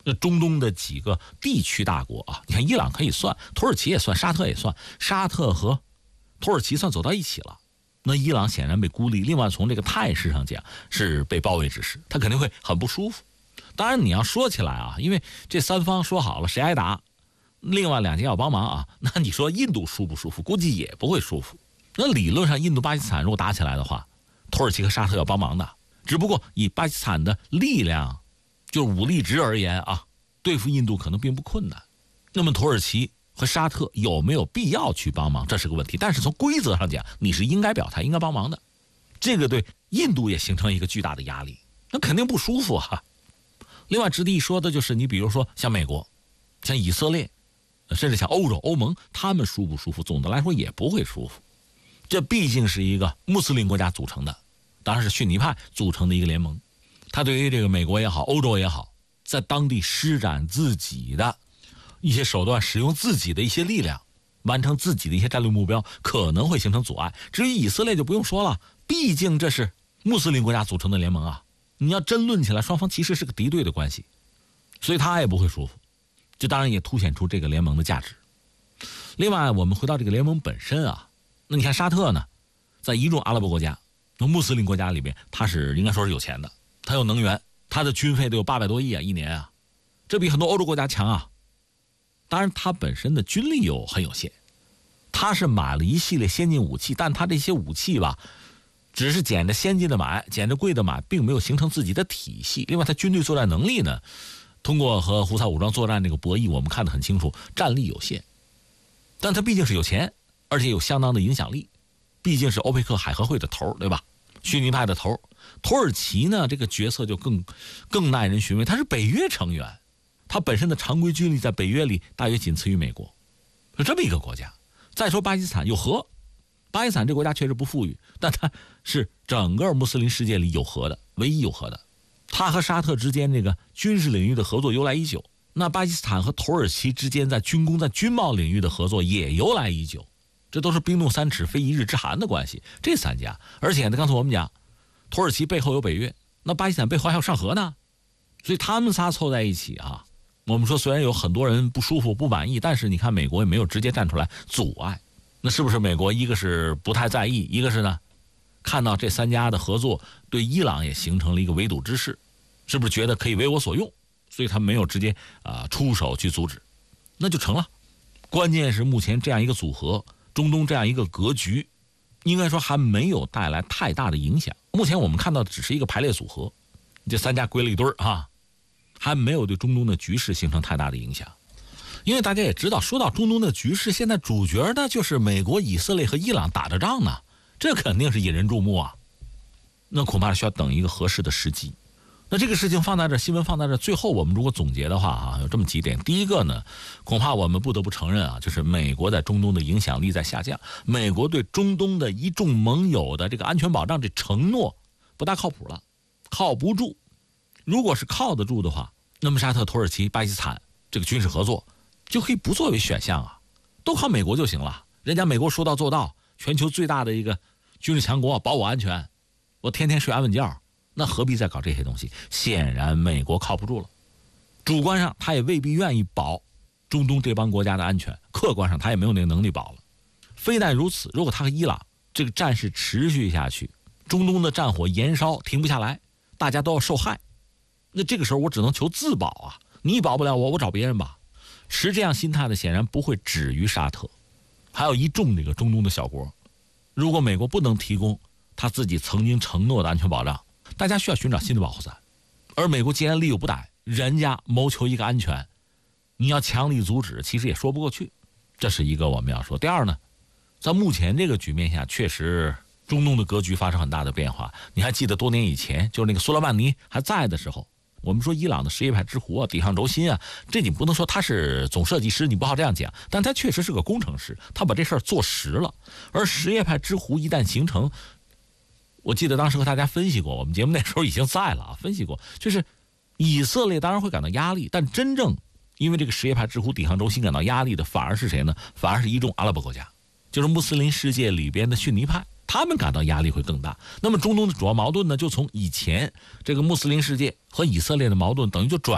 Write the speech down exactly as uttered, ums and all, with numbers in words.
那中东的几个地区大国啊，你看伊朗可以算，土耳其也算，沙特也算，沙特和土耳其算走到一起了。那伊朗显然被孤立，另外从这个态势上讲是被包围之势，他肯定会很不舒服。当然你要说起来啊，因为这三方说好了谁挨打，另外两家要帮忙啊，那你说印度舒不舒服？估计也不会舒服。那理论上印度巴基斯坦如果打起来的话，土耳其和沙特要帮忙的，只不过以巴基斯坦的力量就是武力值而言啊，对付印度可能并不困难。那么土耳其和沙特有没有必要去帮忙，这是个问题。但是从规则上讲，你是应该表态应该帮忙的，这个对印度也形成一个巨大的压力，那肯定不舒服啊。另外值得一说的就是你比如说像美国像以色列甚至像欧洲欧盟，他们舒不舒服？总的来说也不会舒服。这毕竟是一个穆斯林国家组成的，当然是逊尼派组成的一个联盟，他对于这个美国也好欧洲也好，在当地施展自己的一些手段，使用自己的一些力量，完成自己的一些战略目标，可能会形成阻碍。至于以色列就不用说了，毕竟这是穆斯林国家组成的联盟啊，你要争论起来，双方其实是个敌对的关系，所以他也不会舒服。这当然也凸显出这个联盟的价值。另外我们回到这个联盟本身啊，那你看沙特呢，在一众阿拉伯国家那穆斯林国家里面，他是应该说是有钱的，他有能源，他的军费都有八百多亿啊一年啊，这比很多欧洲国家强啊。当然他本身的军力又很有限，他是买了一系列先进武器，但他这些武器吧只是捡着先进的买，捡着贵的买，并没有形成自己的体系。另外他军队作战能力呢，通过和胡塞武装作战这个博弈，我们看得很清楚，战力有限。但他毕竟是有钱，而且有相当的影响力，毕竟是欧佩克海合会的头，对吧？逊尼派的头。土耳其呢，这个角色就更更耐人寻味，他是北约成员，他本身的常规军力在北约里大约仅次于美国，是这么一个国家。再说巴基斯坦有核，巴基斯坦这个国家确实不富裕，但它是整个穆斯林世界里有核的，唯一有核的。它和沙特之间这个军事领域的合作由来已久，那巴基斯坦和土耳其之间在军工在军贸领域的合作也由来已久，这都是冰冻三尺非一日之寒的关系。这三家，而且呢，刚才我们讲土耳其背后有北约，那巴基斯坦背后还有上合呢，所以他们仨凑在一起啊，我们说虽然有很多人不舒服不满意，但是你看美国也没有直接站出来阻碍。那是不是美国一个是不太在意，一个是呢看到这三家的合作对伊朗也形成了一个围堵之势，是不是觉得可以为我所用，所以他没有直接啊、呃、出手去阻止，那就成了。关键是目前这样一个组合，中东这样一个格局，应该说还没有带来太大的影响。目前我们看到的只是一个排列组合，这三家归了一堆儿啊，还没有对中东的局势形成太大的影响。因为大家也知道，说到中东的局势，现在主角呢就是美国、以色列和伊朗打着仗呢，这肯定是引人注目啊。那恐怕需要等一个合适的时机。那这个事情放在这，新闻放在这，最后我们如果总结的话啊，有这么几点。第一个呢，恐怕我们不得不承认啊，就是美国在中东的影响力在下降，美国对中东的一众盟友的这个安全保障这承诺不大靠谱了，靠不住。如果是靠得住的话，那么沙特、土耳其、巴基斯坦这个军事合作就可以不作为选项啊，都靠美国就行了。人家美国说到做到，全球最大的一个军事强国，保我安全，我天天睡安稳觉，那何必再搞这些东西？显然美国靠不住了，主观上他也未必愿意保中东这帮国家的安全，客观上他也没有那个能力保了。非但如此，如果他和伊朗这个战事持续下去，中东的战火延烧停不下来，大家都要受害，那这个时候我只能求自保啊，你保不了我，我找别人吧。持这样心态的显然不会止于沙特，还有一众这个中东的小国。如果美国不能提供他自己曾经承诺的安全保障，大家需要寻找新的保护伞。而美国既然力有不逮，人家谋求一个安全，你要强力阻止，其实也说不过去。这是一个我们要说。第二呢，在目前这个局面下，确实中东的格局发生很大的变化。你还记得多年以前，就是那个苏莱曼尼还在的时候，我们说伊朗的什叶派之狐啊，底上轴心啊，这你不能说他是总设计师，你不好这样讲，但他确实是个工程师，他把这事儿做实了。而什叶派之狐一旦形成，我记得当时和大家分析过，我们节目那时候已经在了啊，分析过，就是以色列当然会感到压力，但真正因为这个什叶派之狐底上轴心感到压力的，反而是谁呢？反而是一众阿拉伯国家，就是穆斯林世界里边的逊尼派，他们感到压力会更大。那么中东的主要矛盾呢，就从以前这个穆斯林世界和以色列的矛盾，等于就转